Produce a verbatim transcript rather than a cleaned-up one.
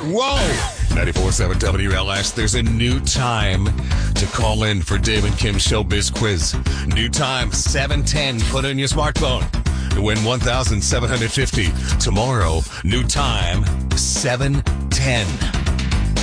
Whoa! ninety-four point seven W L S, there's a new time to call in for Dave and Kim's Showbiz Quiz. New time, seven ten. Put in your smartphone. Win one thousand seven hundred fifty. Tomorrow, new time, seven ten.